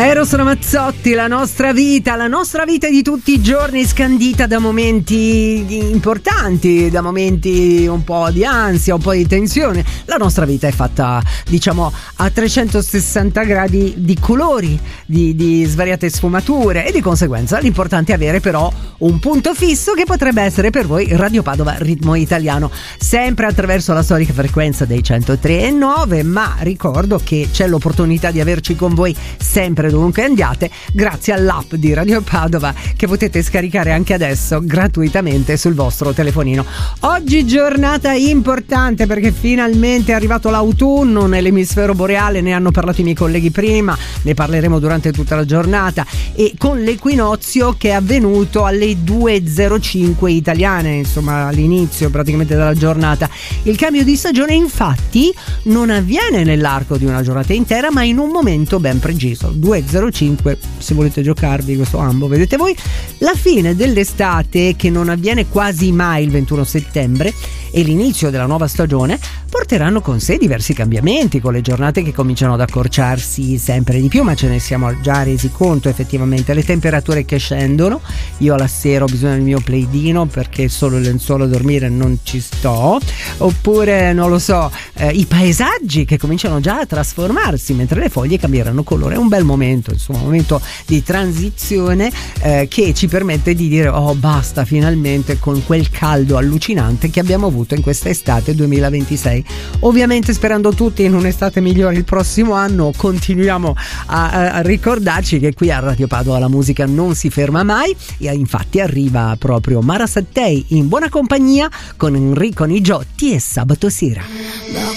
Eros Ramazzotti, la nostra vita di tutti i giorni scandita da momenti importanti, da momenti un po' di ansia, un po' di tensione. La nostra vita è fatta, diciamo, a 360 gradi di colori, di svariate sfumature, e di conseguenza l'importante è avere però un punto fisso che potrebbe essere per voi Radio Padova Ritmo Italiano, sempre attraverso la storica frequenza dei 103.9, ma ricordo che c'è l'opportunità di averci con voi sempre dovunque andiate, grazie all'app di Radio Padova che potete scaricare anche adesso gratuitamente sul vostro telefonino. Oggi giornata importante perché finalmente è arrivato l'autunno nell'emisfero boreale, ne hanno parlato i miei colleghi prima, ne parleremo durante tutta la giornata, e con l'equinozio che è avvenuto alle 2:05 italiane, insomma all'inizio praticamente della giornata. Il cambio di stagione infatti non avviene nell'arco di una giornata intera, ma in un momento ben preciso, 2:05, se volete giocarvi questo ambo, vedete voi. La fine dell'estate, che non avviene quasi mai il 21 settembre, e l'inizio della nuova stagione porteranno con sé diversi cambiamenti, con le giornate che cominciano ad accorciarsi sempre di più, ma ce ne siamo già resi conto effettivamente. Le temperature che scendono, io alla sera ho bisogno del mio plaidino perché solo il lenzuolo a dormire non ci sto, oppure non lo so, i paesaggi che cominciano già a trasformarsi mentre le foglie cambieranno colore. È un bel momento, insomma, un momento di transizione che ci permette di dire oh basta finalmente con quel caldo allucinante che abbiamo avuto in questa estate 2026. Ovviamente sperando tutti in un'estate migliore il prossimo anno, continuiamo a ricordarci che qui a Radio Padova la musica non si ferma mai, e infatti arriva proprio Mara Sattei in buona compagnia con Enrico Nigiotti e Sabato sera.